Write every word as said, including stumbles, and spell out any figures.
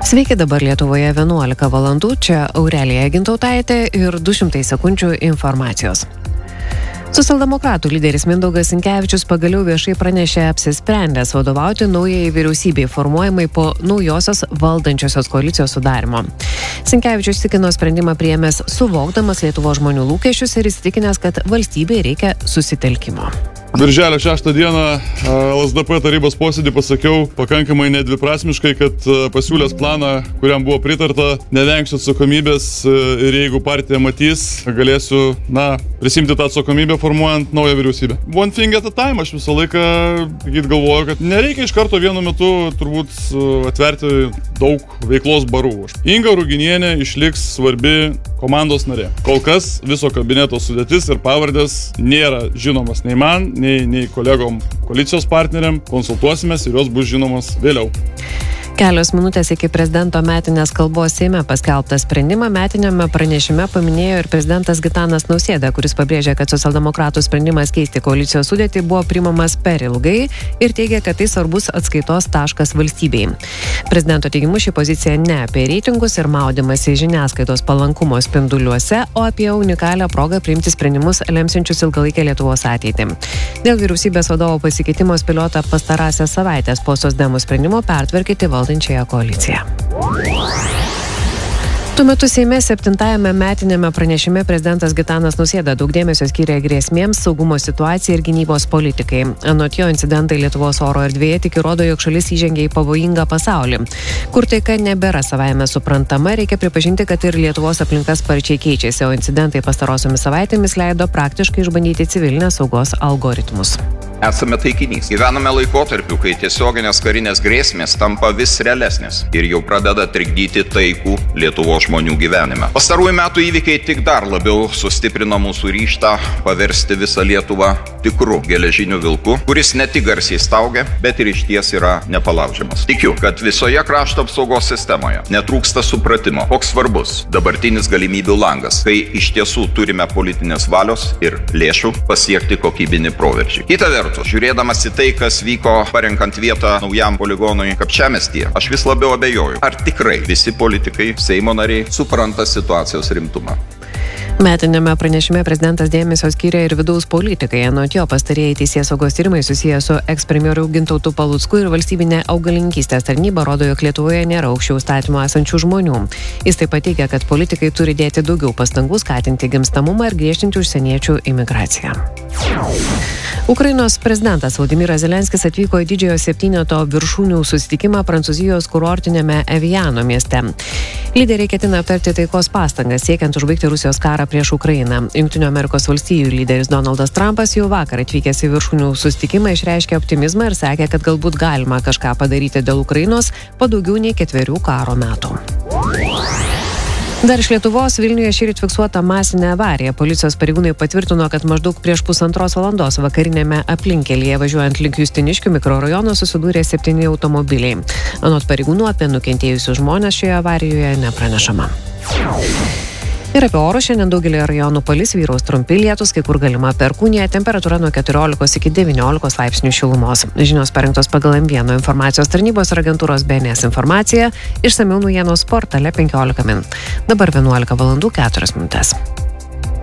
Sveiki, dabar Lietuvoje vienuolika valandų, čia Aurelija Gintautaitė ir du šimtai sekundžių informacijos. Socialdemokratų lyderis Mindaugas Sinkevičius pagaliau viešai pranešė apsisprendęs vadovauti naujai vyriausybei formuojamai po naujosios valdančiosios koalicijos sudarimo. Sinkevičius tikino sprendimą priėmęs suvokdamas Lietuvos žmonių lūkesčius ir įsitikinęs, kad valstybei reikia susitelkimo. Birželio šeštą dieną L S D P tarybos posėdį pasakiau pakankamai nedviprasmiškai, kad pasiūlęs planą, kuriam buvo pritarta, nevengsiu atsakomybės ir jeigu partija matys, galėsiu, na, prisimti tą atsakomybę formuojant naują vyriausybę. One thing at a time, aš visą laiką galvoju, kad nereikia iš karto vienu metu turbūt atverti daug veiklos barų. Inga Ruginienė išliks svarbi komandos narė. Kol kas viso kabineto sudėtis ir pavardės nėra žinomas nei man, nei, nei kolegom koalicijos partneriam. Konsultuosimės ir jos bus žinomas vėliau. Kelios minutės iki prezidento metinės kalbos Seime paskelbtą sprendimą metiniame pranešime paminėjo ir prezidentas Gitanas Nausėda, kuris pabrėžė, kad socialdemokratų sprendimas keisti koalicijos sudėtį buvo priimamas per ilgai ir teigia, kad tai svarbus atskaitos taškas valstybei. Prezidento teigimu ši pozicija ne apie reitingus ir maudimąsi žiniasklaidos palankumo spinduliuose, o apie unikalią progą priimti sprendimus lemsiančius ilgalaikę Lietuvos ateitį. Dėl vyriausybės vadovo pasikeitimo spėliota pastarąsias savaitės po socdemų sprendimo pertvarkyti valdančiąją koaliciją. Tuo metu Seime septintajame metinėme pranešime prezidentas Gitanas Nausėda daug dėmesio skyrė grėsmėms, saugumo situacijai ir gynybos politikai. Anot jo, incidentai Lietuvos oro erdvėje tik įrodo, jog šalis įžengė į pavojingą pasaulį. Kur taika nebėra savaime suprantama, reikia pripažinti, kad ir Lietuvos aplinka sparčiai keičiasi, o incidentai pastarosiomis savaitėmis leido praktiškai išbandyti civilinės saugos algoritmus. Esame taikinys. Gyvename laikotarpiu, kai tiesioginės karinės grėsmės tampa vis realesnės ir jau pradeda trikdyti taikų Lietuvos žmonių gyvenimą. Pastarųjų metų įvykiai tik dar labiau sustiprino mūsų ryžtą paversti visą Lietuvą tikru geležiniu vilku, kuris ne tik garsiai staugia, bet ir išties yra nepalaužiamas. Tikiu, kad visoje krašto apsaugos sistemoje netrūksta supratimo, koks svarbus dabartinis galimybių langas, kai iš tiesų turime politinės valios ir lėšų pasiekti kokybinį proveržį. Kita vertus, žiūrėdamas į tai, kas vyko parenkant vietą naujam poligonui Kapčiamiestyje, aš vis labiau abejoju, ar tikrai visi politikai, Seimo nariai supranta situacijos rimtumą. Metinėme pranešime prezidentas dėmesio skyrė ir vidaus politikai. Anot jo, pastarieji teisėsaugos tyrimai susiję su ekspremjeru Gintautu Palucku ir valstybinė augalininkystės tarnyba rodo, jog Lietuvoje nėra aukščiau įstatymų esančių žmonių. Jis taip pat teigia, kad politikai turi dėti daugiau pastangų skatinti gimstamumą ir griežtinti užsieniečių imigraciją. Ukrainos prezidentas Vladimiras Zelenskis atvyko į didžiojo septyneto viršūnių susitikimą Prancūzijos kurortiniame Eviano mieste. Lyderiai ketina aptarti taikos pastangas siekiant užbaigti Rusijos karą prieš Ukrainą. Jungtinių Amerikos valstijų lyderis Donaldas Trumpas jau vakar atvykęs į viršūnių susitikimą išreiškė optimizmą ir sakė, kad galbūt galima kažką padaryti dėl Ukrainos po daugiau nei ketverių karo metų. Dar iš Lietuvos Vilniuje šįryt fiksuota masinė avarija. Policijos pareigūnai patvirtino, kad maždaug prieš pusantros valandos vakarinėme aplinkelyje važiuojant link Justiniškių mikrorajono susidūrė septyni automobiliai. Anot pareigūnų apie nukentėjusius žmones šioje avarijoje nepranešama. Ir apie orus šiandien daugelį rajonų palis, vyraus trumpi lietūs, kai kur galima perkūnija, temperatūra nuo keturiolikos iki devyniolikos laipsnių šilumos. Žinios parengtos pagal M vieno informacijos tarnybos ir agentūros B N S informaciją, išsamiau naujienos portale penkiolika min. Dabar vienuolika valandų keturios minutės.